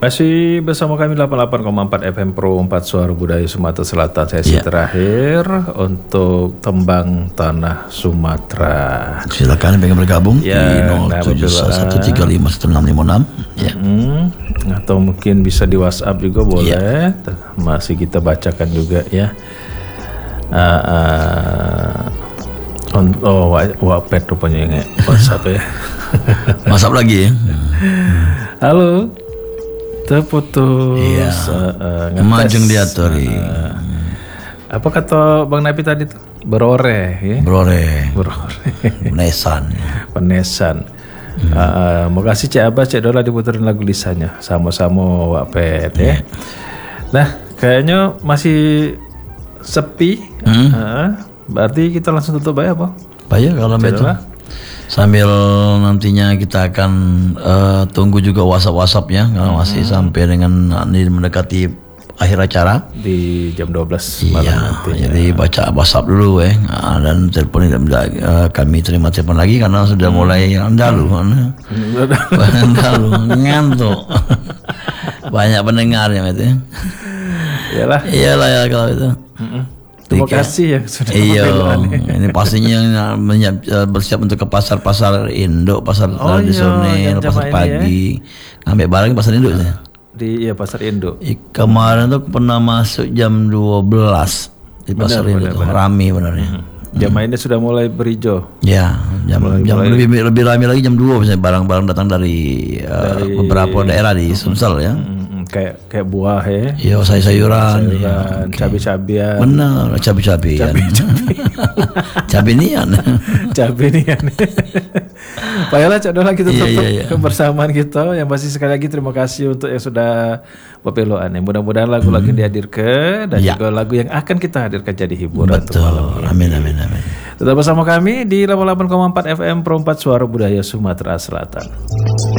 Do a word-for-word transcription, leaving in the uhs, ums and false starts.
Masih bersama kami delapan puluh delapan koma empat F M Pro empat Suara Budaya Sumatera Selatan. Sesi yeah. terakhir untuk Tembang Tanah Sumatera. Silakan yang pengen bergabung ya, di nol tujuh satu tiga lima satu enam lima enam ya. Hmm, atau mungkin bisa di WhatsApp juga boleh. Yeah. Masih kita bacakan juga ya. Uh, uh, on, oh, Wattpad rupanya yang WhatsApp ya. WhatsApp lagi ya. Halo. Terputus. Iya. Uh, uh, Majeng diatori. Uh, apa kata Bang Napi tadi tuh? Berore, ya? Berore. Berore. Penesan. Penesan. Hmm. Uh, uh, makasih Cik Abbas, Cik Dola diputerin lagu lisanya. Sama-sama Wattpad ya. Nah, kayaknya masih sepi. Hmm. Uh, berarti kita langsung tutup aja apa? Bayar kalau betul. Sambil nantinya kita akan uh, tunggu juga WhatsApp-WhatsAppnya kalau hmm. masih sampai dengan ini mendekati akhir acara di jam dua belas malam. Iya, nanti. Jadi baca WhatsApp dulu ya, nah, dan telepon uh, kami terima telepon lagi karena sudah hmm. mulai andalu, andalu ngantuk. Banyak pendengarnya itu. Iyalah. Iyalah ya kalau itu. Hmm. Terima kasih yang sudah iya, ini pastinya menyiap, bersiap untuk ke pasar-pasar induk, pasar oh tradisional, iya, pasar pagi, ya. Ngambil barang pasar induk ya. Di iya pasar induk. Kemarin tuh pernah masuk jam dua belas di pasar benar, induk, benar, benar. Rame benarnya. Hmm. Jam mainnya sudah mulai berhijau. Ya, jam, mulai, jam mulai. lebih lebih ramai lagi jam dua misalnya barang-barang datang dari, dari uh, beberapa daerah di Sumsel ya. Hmm. Kayak kayak buah ya. Iya, sayur-sayuran, ya, okay. cabai-cabian. Benar, cabai-cabian. Cabai-nian. Cabai-nian. Baiklah, Cak Dola kita tutup iya, iya, iya. kebersamaan kita. Yang pasti sekali lagi terima kasih untuk yang sudah berpeluan. Mudah-mudahan lagu-lagu hmm. yang dihadirkan dan ya. juga lagu yang akan kita hadirkan jadi hiburan. Betul. Untuk malam amin, amin, amin. Tetap bersama kami di delapan puluh delapan koma empat F M Pro empat Suara Budaya Sumatera Selatan.